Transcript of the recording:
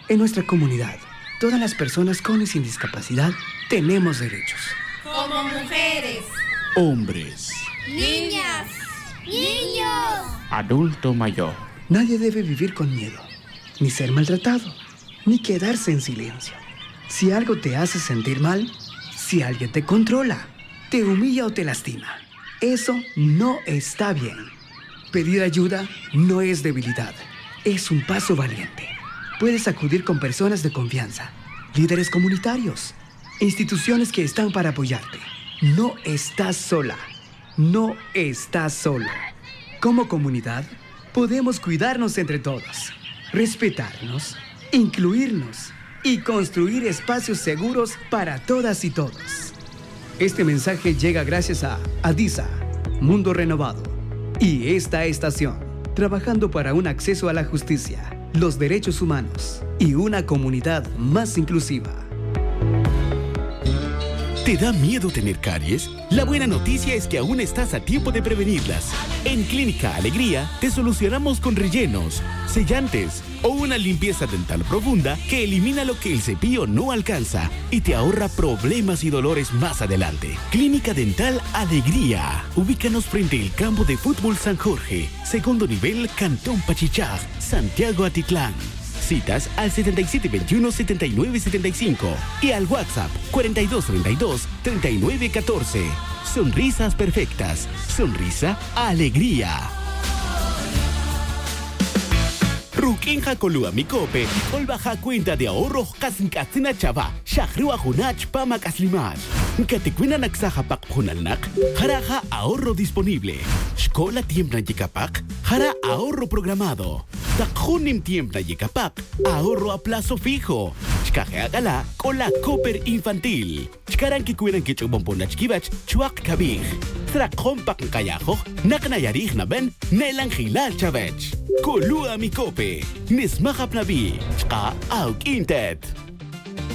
En nuestra comunidad, todas las personas con y sin discapacidad tenemos derechos. Como mujeres, hombres, niñas, niños, adulto mayor. Nadie debe vivir con miedo, ni ser maltratado, ni quedarse en silencio. Si algo te hace sentir mal, si alguien te controla, te humilla o te lastima, eso no está bien. Pedir ayuda no es debilidad, es un paso valiente. Puedes acudir con personas de confianza, líderes comunitarios, instituciones que están para apoyarte. No estás sola, no estás solo. Como comunidad, podemos cuidarnos entre todos, respetarnos, incluirnos y construir espacios seguros para todas y todos. Este mensaje llega gracias a ADISA, Mundo Renovado, y esta estación, trabajando para un acceso a la justicia, los derechos humanos y una comunidad más inclusiva. ¿Te da miedo tener caries? La buena noticia es que aún estás a tiempo de prevenirlas. En Clínica Alegría te solucionamos con rellenos, sellantes o una limpieza dental profunda que elimina lo que el cepillo no alcanza y te ahorra problemas y dolores más adelante. Clínica Dental Alegría. Ubícanos frente al campo de fútbol San Jorge, segundo nivel, Cantón Pachichaj, Santiago Atitlán. Citas al 7721-7975 y al WhatsApp 4232-3914. Sonrisas perfectas. Sonrisa Alegría. Rukinja Kolua Mikope, Olbaja cuenta de ahorro Kasinkatsina Chava, Shahrua Hunach Pama Kaslimash. Katekwina Naksaja Pak Hunalnak, Jaraja ahorro disponible. Shkola Tiempna Yikapak, Jara ahorro programado. Takhunim Tiempna Yikapak, ahorro a plazo fijo. Shkajeagala, Kola Cooper Infantil. Shkaran Kikuiran Kichubomponach Kibach, Chuak Kabij. Trakon Pak Kayajo, Naknayarij Naben, Nelan Hilal Chavech. Kolua Mikope, Nismahap Nabi, Shka Auk Intet.